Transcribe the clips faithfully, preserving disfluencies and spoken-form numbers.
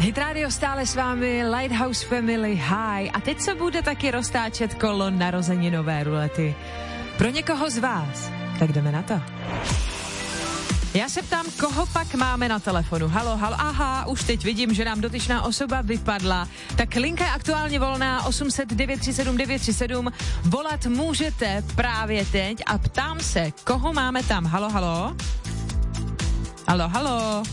Hit Radio stále s vámi, Lighthouse Family High. A teď se bude taky roztáčet kolo narozeninové rulety. Pro někoho z vás, tak jdeme na to. Já se ptám, koho pak máme na telefonu. Halo, halo, aha, už teď vidím, že nám dotyčná osoba vypadla. Tak linka je aktuálně volná osm set devět tři sedm devět tři sedm. Volat můžete právě teď a ptám se, koho máme tam. Halo, halo. Halo, halo.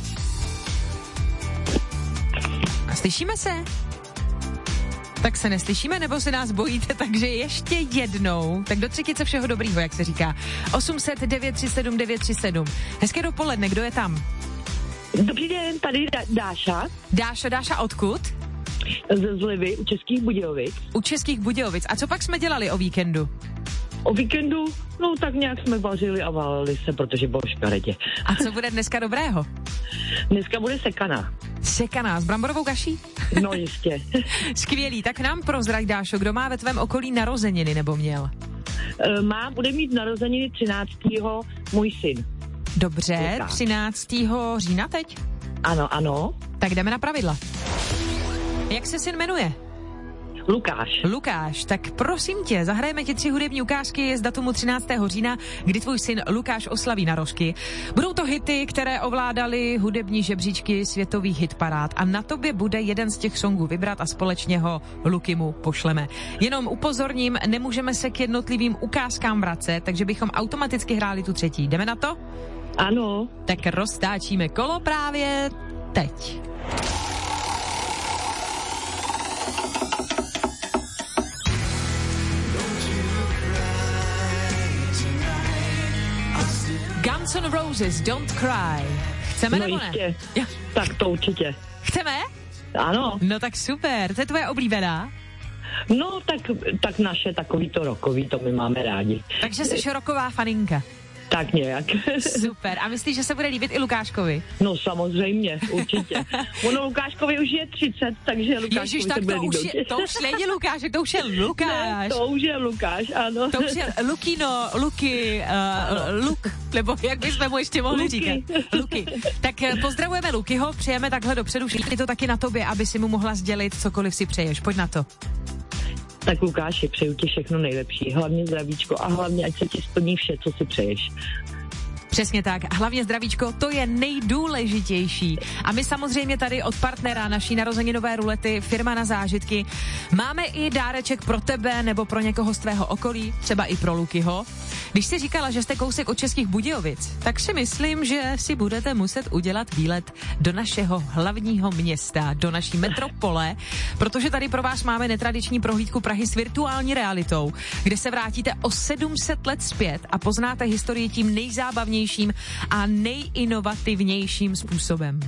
A slyšíme se? Tak se neslyšíme, nebo se nás bojíte, takže ještě jednou. Tak do třetice všeho dobrýho, jak se říká. osm set devět tři sedm devět tři sedm. Hezké dopoledne, kdo je tam? Dobrý den, tady Dáša. Dáša, Dáša odkud? Z Zlivy, u Českých Budějovic. U Českých Budějovic. A co pak jsme dělali o víkendu? O víkendu, no tak nějak jsme vařili a váleli se, protože bylo škaredě. A co bude dneska dobrého? Dneska bude sekaná. Sekaná s bramborovou kaší? No jistě. Skvělý, tak nám prozrať, Dášo, kdo má ve tvém okolí narozeniny nebo měl? E, má, bude mít narozeniny třináctého můj syn. Dobře, Lukáš. třináctého října teď? Ano, ano. Tak jdeme na pravidla. Jak se syn jmenuje? Lukáš. Lukáš, tak prosím tě, zahrajeme ti tři hudební ukázky z datumu třináctého října, kdy tvůj syn Lukáš oslaví narožky. Budou to hity, které ovládaly hudební žebříčky světových hitparád a na tobě bude jeden z těch songů vybrat a společně ho Lukimu pošleme. Jenom upozorním, nemůžeme se k jednotlivým ukázkám vracet, takže bychom automaticky hráli tu třetí. Jdeme na to? Ano. Tak roztáčíme kolo právě teď. Guns N' Roses, Don't Cry. Chceme no nebo ne? jistě. Ja. Tak to určitě. Chceme? Ano. No tak super, to je tvoje oblíbená? No tak, tak naše takový to rokový, to my máme rádi. Takže jsi roková faninka. Tak nějak. Super. A myslíš, že se bude líbit i Lukáškovi? No samozřejmě, určitě. Ono Lukáškovi už je třicet, takže Lukáškovi Ježiš, se tak bude to už, líbit. je, to už není Lukáš, to už je Lukáš. Ne, to už je Lukáš, ano. To už je Lukino, Luky, uh, Luk, nebo jak bychom mu ještě mohli Luky. říkat. Luky. Tak pozdravujeme Lukyho, přejeme takhle dopředu, všichni to taky na tobě, aby si mu mohla sdělit cokoliv si přeješ. Pojď na to. Tak Lukáši, přeju ti všechno nejlepší, hlavně zdravíčko a hlavně, ať se ti splní vše, co si přeješ. Přesně tak, hlavně zdravíčko, to je nejdůležitější. A my samozřejmě tady od partnera naší narozeninové rulety, firma Na zážitky, máme i dáreček pro tebe nebo pro někoho z tvého okolí, třeba i pro Lukyho. Když jsi říkala, že jste kousek od Českých Budějovic, tak si myslím, že si budete muset udělat výlet do našeho hlavního města, do naší metropole, protože tady pro vás máme netradiční prohlídku Prahy s virtuální realitou, kde se vrátíte o sedm set let zpět a poznáte historii tím nejzábavnějším a nejinovativnějším způsobem.